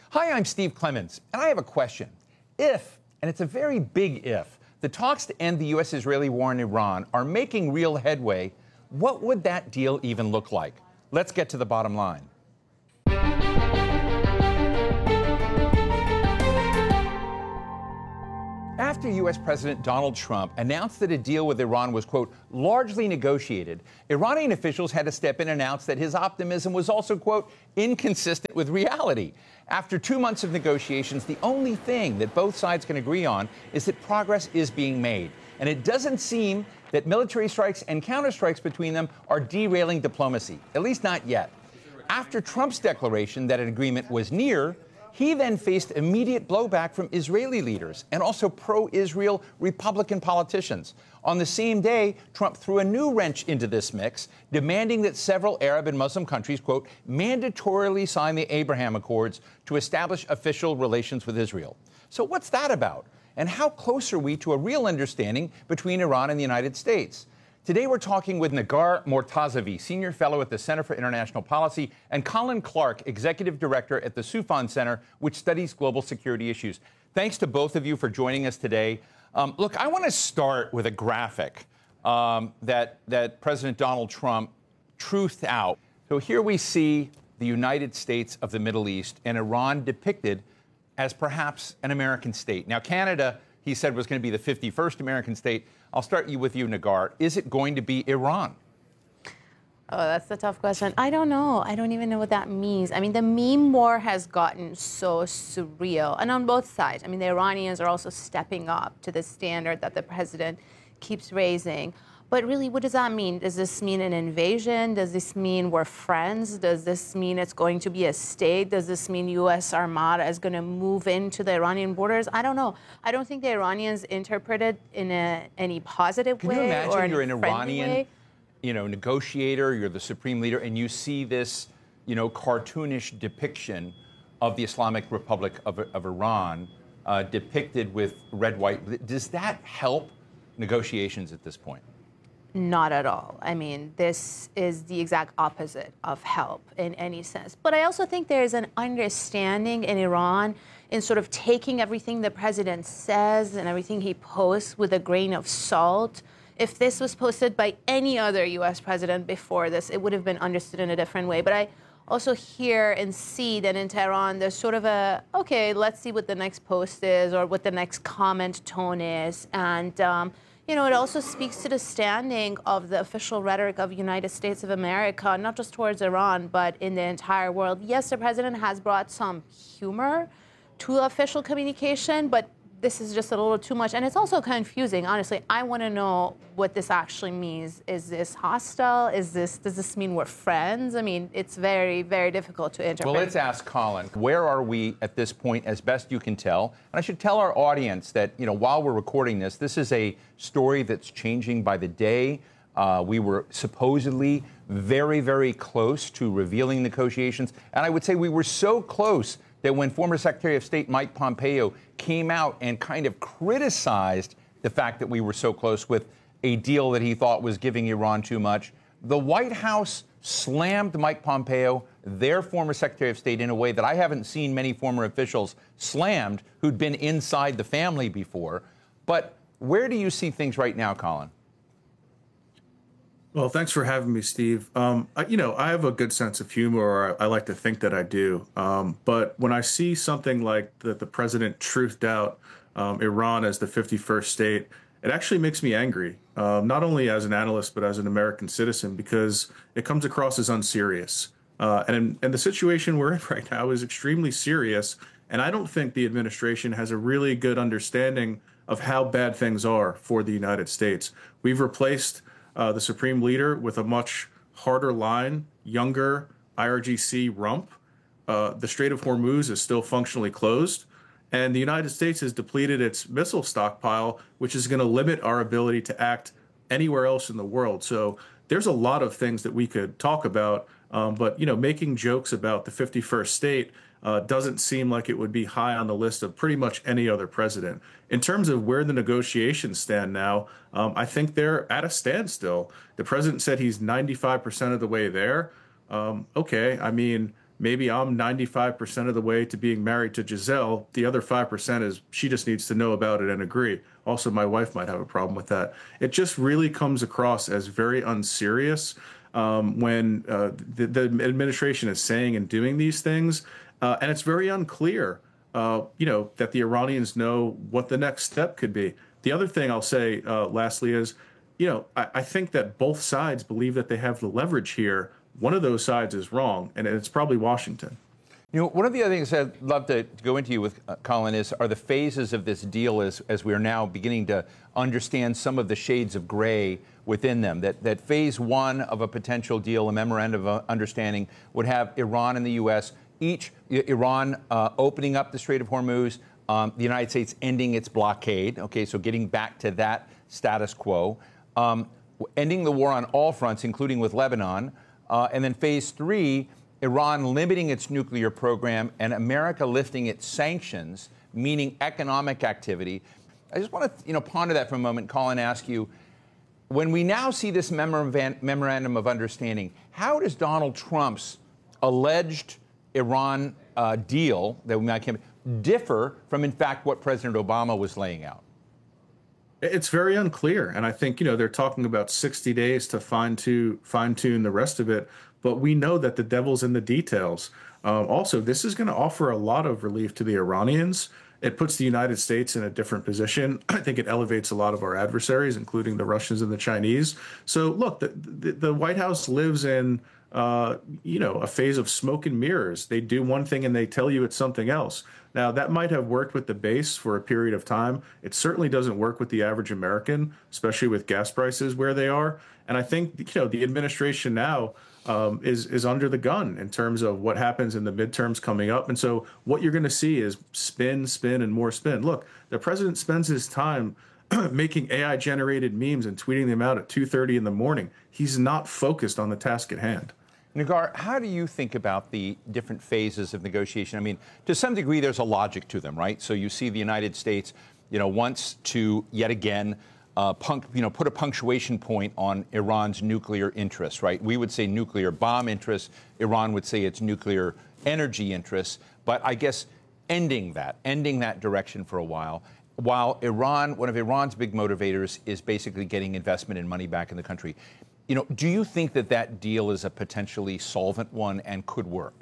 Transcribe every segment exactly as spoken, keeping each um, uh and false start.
Hi, I'm Steve Clemons, and I have a question. If, and it's a very big if, the talks to end the U S-Israeli war in Iran are making real headway, what would that deal even look like? Let's get to the bottom line. After U S. President Donald Trump announced that a deal with Iran was, quote, largely negotiated, Iranian officials had to step in and announce that his optimism was also, quote, inconsistent with reality. After two months of negotiations, the only thing that both sides can agree on is that progress is being made. And it doesn't seem that military strikes and counterstrikes between them are derailing diplomacy, at least not yet. After Trump's declaration that an agreement was near, he then faced immediate blowback from Israeli leaders and also pro-Israel Republican politicians. On the same day, Trump threw a new wrench into this mix, demanding that several Arab and Muslim countries, quote, mandatorily sign the Abraham Accords to establish official relations with Israel. So what's that about? And how close are we to a real understanding between Iran and the United States? Today, we're talking with Negar Mortazavi, Senior Fellow at the Center for International Policy, and Colin Clark, Executive Director at the Soufan Center, which studies global security issues. Thanks to both of you for joining us today. Um, look, I want to start with a graphic um, that, that President Donald Trump truthed out. So here we see the United States of the Middle East and Iran depicted as perhaps an American state. Now, Canada, he said, was going to be the fifty-first American state. I'll start you with you, Negar. Is it going to be Iran? Oh, that's a tough question. I don't know. I don't even know what that means. I mean, the meme war has gotten so surreal, and on both sides. I mean, the Iranians are also stepping up to the standard that the president keeps raising. But really, what does that mean? Does this mean an invasion? Does this mean we're friends? Does this mean it's going to be a state? Does this mean U S. Armada is going to move into the Iranian borders? I don't know. I don't think the Iranians interpret it in a, any positive Can way. Can you imagine or you're an Iranian, way. you know, negotiator, you're the supreme leader, and you see this, you know, cartoonish depiction of the Islamic Republic of, of Iran uh, depicted with red, white. Does that help negotiations at this point? Not at all. I mean, this is the exact opposite of help in any sense. But I also think there is an understanding in Iran in sort of taking everything the president says and everything he posts with a grain of salt. If this was posted by any other U S president before this, it would have been understood in a different way. But I also hear and see that in Tehran, there's sort of a, okay, let's see what the next post is or what the next comment tone is. And, um, You know, it also speaks to the standing of the official rhetoric of the United States of America, not just towards Iran, but in the entire world. Yes, the president has brought some humor to official communication, but this is just a little too much. And it's also confusing, honestly. I want to know what this actually means. Is this hostile? Is this, does this mean we're friends? I mean, it's very, very difficult to interpret. Well, let's ask Colin, where are we at this point, as best you can tell? And I should tell our audience that, you know, while we're recording this, this is a story that's changing by the day. Uh, we were supposedly very, very close to revealing negotiations. And I would say we were so close that when former Secretary of State Mike Pompeo came out and kind of criticized the fact that we were so close with a deal that he thought was giving Iran too much, the White House slammed Mike Pompeo, their former Secretary of State, in a way that I haven't seen many former officials slammed who'd been inside the family before. But where do you see things right now, Colin? Well, thanks for having me, Steve. Um, I, you know, I have a good sense of humor, or I, I like to think that I do. Um, but when I see something like that the president truthed out um, Iran as the fifty-first state, it actually makes me angry, um, not only as an analyst, but as an American citizen, because it comes across as unserious. Uh, and, and the situation we're in right now is extremely serious. And I don't think the administration has a really good understanding of how bad things are for the United States. We've replaced Uh, the supreme leader with a much harder line, younger I R G C rump. Uh, the Strait of Hormuz is still functionally closed. And the United States has depleted its missile stockpile, which is going to limit our ability to act anywhere else in the world. So there's a lot of things that we could talk about. Um, but, you know, making jokes about the fifty-first state uh, doesn't seem like it would be high on the list of pretty much any other president. In terms of where the negotiations stand now, um, I think they're at a standstill. The president said he's ninety-five percent of the way there. Um, okay, I mean, maybe I'm ninety-five percent of the way to being married to Giselle. The other five percent is she just needs to know about it and agree. Also, my wife might have a problem with that. It just really comes across as very unserious um, when uh, the, the administration is saying and doing these things. Uh, and it's very unclear, uh, you know, that the Iranians know what the next step could be. The other thing I'll say, uh, lastly, is, you know, I, I think that both sides believe that they have the leverage here. One of those sides is wrong, and it's probably Washington. You know, one of the other things I'd love to, to go into you with, uh, Colin, is are the phases of this deal as, as we are now beginning to understand some of the shades of gray within them. That, that phase one of a potential deal, a memorandum of understanding, would have Iran and the U S, each, Iran uh, opening up the Strait of Hormuz, um, the United States ending its blockade, okay, so getting back to that status quo, um, ending the war on all fronts, including with Lebanon, uh, and then phase three, Iran limiting its nuclear program and America lifting its sanctions, meaning economic activity. I just want to, you know, ponder that for a moment, Colin, ask you, when we now see this memorandum of understanding, how does Donald Trump's alleged Iran uh, deal that we might differ from, in fact, what President Obama was laying out? It's very unclear, and I think, you know, they're talking about sixty days to fine tune fine tune the rest of it. But we know that the devil's in the details. Um, also, this is going to offer a lot of relief to the Iranians. It puts the United States in a different position. I think it elevates a lot of our adversaries, including the Russians and the Chinese. So, look, the, the, the White House lives in, uh, you know, a phase of smoke and mirrors. They do one thing and they tell you it's something else. Now, that might have worked with the base for a period of time. It certainly doesn't work with the average American, especially with gas prices where they are. And I think, you know, the administration now um, is is under the gun in terms of what happens in the midterms coming up. And so what you're going to see is spin, spin, and more spin. Look, the president spends his time making A I-generated memes and tweeting them out at two thirty in the morning. He's not focused on the task at hand. Nagar, how do you think about the different phases of negotiation? I mean, to some degree, there's a logic to them, right? So you see the United States, you know, wants to yet again, uh, punk, you know, put a punctuation point on Iran's nuclear interests, right? We would say nuclear bomb interests. Iran would say it's nuclear energy interests. But I guess ending that, ending that direction for a while, while Iran, one of Iran's big motivators is basically getting investment and money back in the country. You know, do you think that that deal is a potentially solvent one and could work?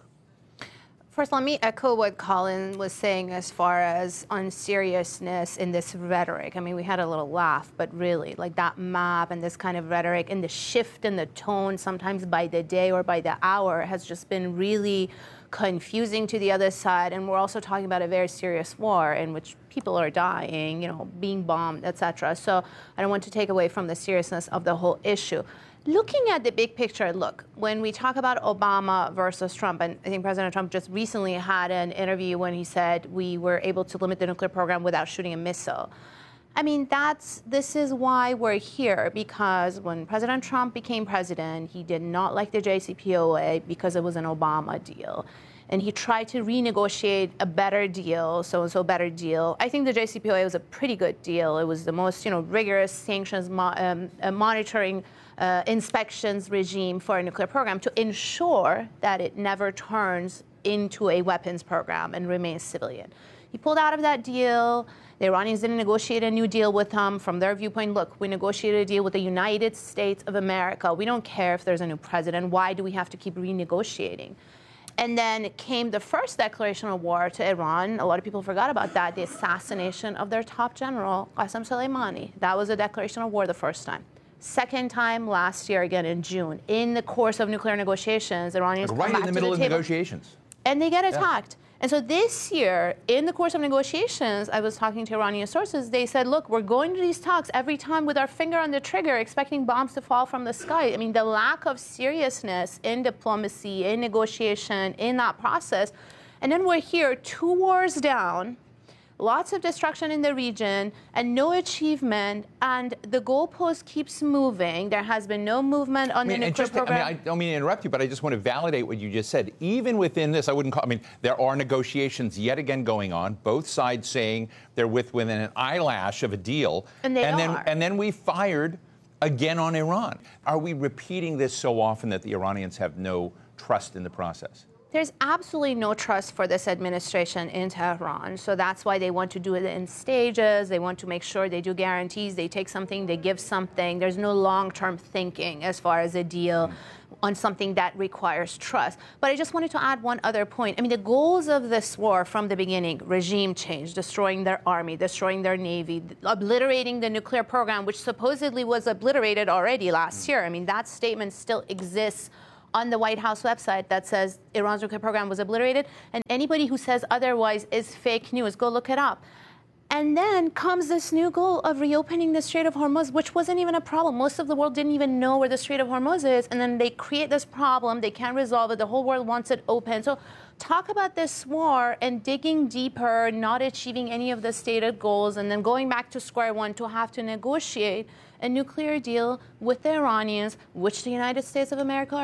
First, let me echo what Colin was saying as far as unseriousness in this rhetoric. I mean, we had a little laugh, but really, like that map and this kind of rhetoric and the shift in the tone, sometimes by the day or by the hour, has just been really confusing to the other side. And we're also talking about a very serious war in which people are dying, you know, being bombed, et cetera. So I don't want to take away from the seriousness of the whole issue. Looking at the big picture, look, when we talk about Obama versus Trump, and I think President Trump just recently had an interview when he said we were able to limit the nuclear program without shooting a missile. I mean, that's this is why we're here, because when President Trump became president, he did not like the J C P O A because it was an Obama deal. And he tried to renegotiate a better deal, so-and-so better deal. I think the J C P O A was a pretty good deal. It was the most, you know, rigorous sanctions mo- um, uh, monitoring uh, inspections regime for a nuclear program to ensure that it never turns into a weapons program and remains civilian. He pulled out of that deal. The Iranians didn't negotiate a new deal with him. From their viewpoint, look, we negotiated a deal with the United States of America. We don't care if there's a new president. Why do we have to keep renegotiating? And then came the first declaration of war to Iran. A lot of people forgot about that, the assassination of their top general, Qasem Soleimani. That was a declaration of war the first time. Second time last year, again in June. In the course of nuclear negotiations, Iranians right come in back the middle to of the table, negotiations. and they get attacked. Yeah. And so this year, in the course of negotiations, I was talking to Iranian sources, they said, look, we're going to these talks every time with our finger on the trigger, expecting bombs to fall from the sky. I mean, the lack of seriousness in diplomacy, in negotiation, in that process. And then we're here, two wars down, lots of destruction in the region, and no achievement, and the goalpost keeps moving. There has been no movement on I mean, the nuclear just, program. I mean, I don't mean to interrupt you, but I just want to validate what you just said. Even within this, I wouldn't call, I mean, there are negotiations yet again going on, both sides saying they're with within an eyelash of a deal. And they and are. Then, and then we fired again on Iran. Are we repeating this so often that the Iranians have no trust in the process? There's absolutely no trust for this administration in Tehran. So that's why they want to do it in stages. They want to make sure they do guarantees. They take something, they give something. There's no long-term thinking as far as a deal on something that requires trust. But I just wanted to add one other point. I mean, the goals of this war from the beginning, regime change, destroying their army, destroying their navy, obliterating the nuclear program, which supposedly was obliterated already last year. I mean, that statement still exists on the White House website that says Iran's nuclear program was obliterated, and anybody who says otherwise is fake news. Go look it up. And then comes this new goal of reopening the Strait of Hormuz, which wasn't even a problem. Most of the world didn't even know where the Strait of Hormuz is, and then they create this problem. They can't resolve it. The whole world wants it open. So talk about this war and digging deeper, not achieving any of the stated goals, and then going back to square one to have to negotiate a nuclear deal with the Iranians, which the United States of America